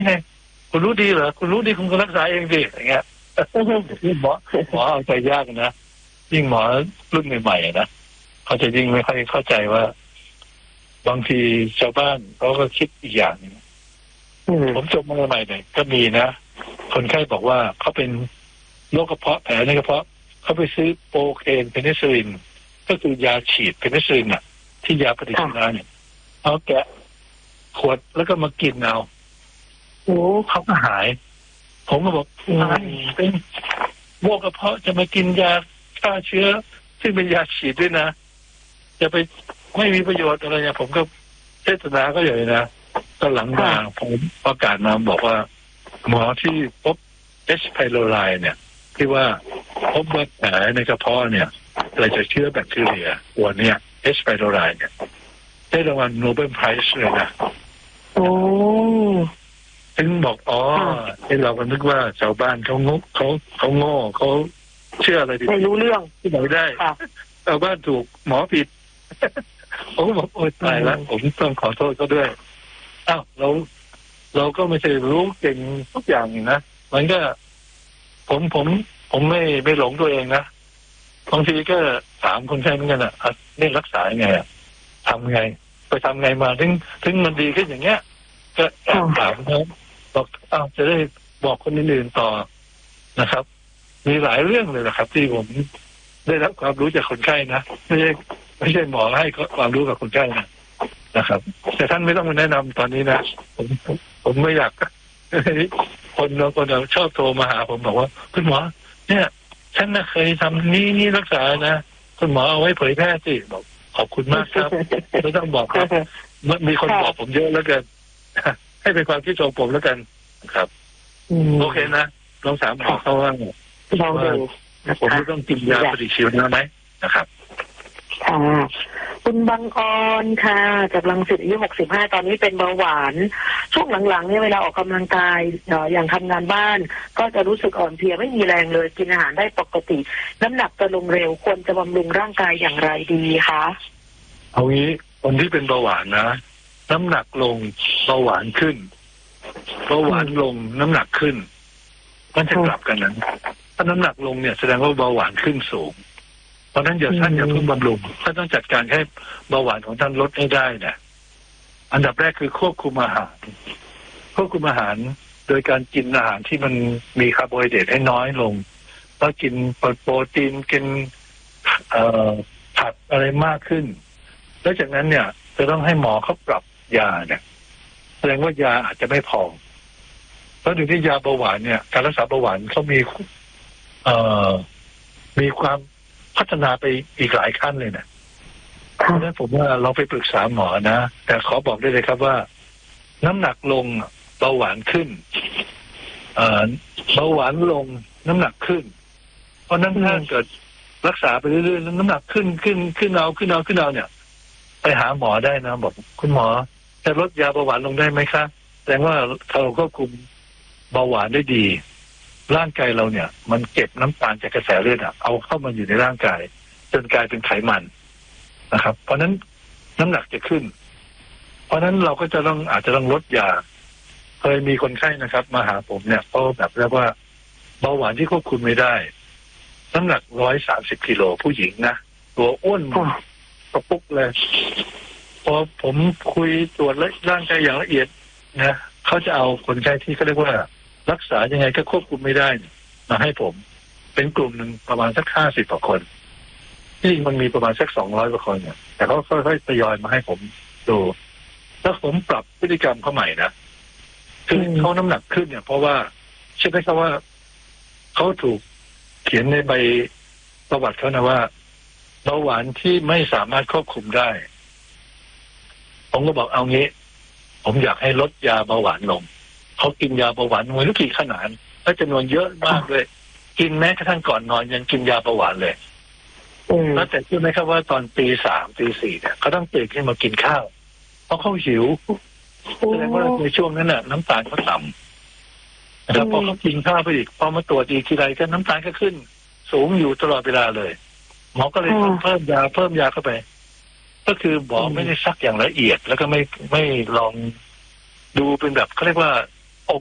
ไงคุณรู้ดีเหรอคุณรู้ดีคุณก็รักษาเองดิอย่างเงี้ยหมอเอาใจยากนะยิ่งหมอรุ่นใหม่ๆนะเขาจะยิ่งไม่ค่อยเข้าใจว่าบางทีชาวบ้านเขาก็คิดอีกอย่างนึงผมจบมาใหม่เนี่ยก็มีนะคนไข้บอกว่าเขาเป็นโรคกระเพาะแผลในกระเพาะเขาไปซื้อโปรเคนเพนิซิลลินก็คือยาฉีดเพนิซิลลินอ่ะที่ยาปฏิชีวนะเนี่ยเอาแกะขวดแล้วก็มากินเอาเขาก็หายผมก็บอกเป็นโรคกระเพาะจะมากินยาฆ่าเชื้อซึ่งเป็นยาฉีดด้วยนะจะไปไม่มีประโยชน์อะไรเนี่ยผมก็เทศนาก็อย่างนี้นะก็หลังมาผมประกาศมาบอกว่าหมอที่พบH. pylori เนี่ยที่ว่าพบว่าแผลในกระเพาะเนี่ยอะไรจะเชื้อแบคทีเรียตัวเนี้ยH. pylori เนี่ยได้รางวัลโนเบิลไพรส์เลยนะโอ้ถึงบอกที่เราก็นึกว่าชาวบ้านเขาโง่เขาเชื่ออะไรไม่รู้เรื่องที่ไหนได้ชาวบ้านถูกหมอผิดผมบอกโอ๊ยตายแล้วผมต้องขอโทษเขาด้วยอ้าวเราก็ไม่ใช่รู้เก่งทุกอย่างนะมันก็ผมไม่หลงตัวเองนะบางทีก็ถามคนไข้เหมือนกันนี่รักษายังไงทำไงไปทำไงมาถึงมันดีขึ้นอย่างเงี้ยก็แอบถามเขาบอกจะได้บอกคนอื่นๆต่อนะครับมีหลายเรื่องเลยนะครับที่ผมได้รับความรู้จากคนไข้นะไม่ใช่หมอให้ความรู้กับคนไข้นะครับแต่ท่านไม่ต้องมาแนะนำตอนนี้นะผมไม่อยากคนเราชอบโทรมาหาผมบอกว่าคุณหมอเนี่ยฉันน่ะเคยทำนี่รักษานะคุณหมอเอาไว้เผยแพร่สิบอกขอบคุณมากครับไม่ต้องบอกครับมีคนบอกผมเยอะแล้วกันให้เป็นความคิดของผมแล้วกันครับโอเคนะลองถามหมอเขาว่าผมต้องกินยาปฏิชีวนะไหมนะครับค่ะคุณบังออนค่ะจากรังสิตอายุ65ตอนนี้เป็นเบาหวานช่วงหลังๆเนี่ยเวลาออกกำลังกายอย่างทำงานบ้านก็จะรู้สึกอ่อนเพลียไม่มีแรงเลยกินอาหารได้ปกติน้ำหนักจะลงเร็วควรจะบำรุงร่างกายอย่างไรดีคะเอางี้คนที่เป็นเบาหวานนะน้ำหนักลงเบาหวานขึ้นเบาหวานลงน้ำหนักขึ้นมันจะกลับกันนั้นถ้าน้ำหนักลงเนี่ยแสดงว่าเบาหวานขึ้นสูงเพราะนั้นท่านอย่าเพิ่งบำรุงท่านต้องจัดการให้เบาหวานของท่านลดให้ได้นะอันดับแรกคือควบคุมอาหารโดยการกินอาหารที่มันมีคาร์โบไฮเดรตให้น้อยลงแล้วกินโปรตีนกินผักอะไรมากขึ้นแล้วจากนั้นเนี่ยจะต้องให้หมอเขาปรับยาเนี่ยแสดงว่ายาอาจจะไม่พอเพราะเดี๋ยวนี้ยาเบาหวานเนี่ยการรักษาเบาหวานเขามีความพัฒนาไปอีกหลายขั้นเลยนะเพราะฉะนั้นผมว่าเราไปปรึกษาหมอนะแต่ขอบอกได้เลยครับว่าน้ำหนักลงเบาหวานขึ้นเบาหวานลงน้ำหนักขึ้นเพราะนั้นถ้าเกิดรักษาไปเรื่อยๆแล้วน้ำหนักขึ้นเอาเนี่ยไปหาหมอได้นะบอกคุณหมอจะลดยาเบาหวานลงได้ไหมคะแสดงว่าเราควบคุมเบาหวานได้ดีร่างกายเราเนี่ยมันเก็บน้ำตาลจากกระแสเลือดเอาเข้ามาอยู่ในร่างกายจนกลายเป็นไขมันนะครับเพราะนั้นน้ำหนักจะขึ้นเพราะนั้นเราก็อาจจะต้องลดยาเคยมีคนไข้นะครับมาหาผมเนี่ยเขาแบบเรียกว่าเบาหวานที่ควบคุมไม่ได้น้ำหนัก130 กิโลผู้หญิงนะตัวอ้วนกระปุกเลยพอผมคุยตรวจร่างกายอย่างละเอียดนะเขาจะเอาคนไข้ที่เขาเรียกว่ารักษายังไงก็ควบคุมไม่ได้มาให้ผมเป็นกลุ่มหนึ่งประมาณสัก50 กว่าคนที่มันมีประมาณสัก200 กว่าคนเนี่ยแต่เขาค่อยๆทยอยมาให้ผมดูแล้วผมปรับพฤติกรรมเขาใหม่นะคือเขาน้ำหนักขึ้นเนี่ยเพราะว่าใช่ไหมครับว่าเขาถูกเขียนในใบประวัติเขานะว่าเบาหวานที่ไม่สามารถควบคุมได้ผมก็บอกเอางี้ผมอยากให้ลดยาเบาหวานลงเขากินยาเบาหวานไม่รู้กี่ขนาดและจำนวนเยอะมากเลยกินแม้กระทั่งก่อนนอนยังกินยาเบาหวานเลยแล้วแต่เชื่อไหมครับว่าตอนตี 3 ตี 4เนี่ยเขาต้องตื่นขึ้นมากินข้าวเพราะเขาหิวแสดงว่าในช่วงนั้นน่ะน้ำตาลเขาต่ำนะครับพอเขากินข้าวไปอีกพอมาตรวจอีกทีไรก็น้ำตาลก็ขึ้นสูงอยู่ตลอดเวลาเลยหมอก็เลยต้องเพิ่มยาเข้าไปก็คือหมอไม่ได้ซักอย่างละเอียดแล้วก็ไม่ลองดูเป็นแบบเขาเรียกว่า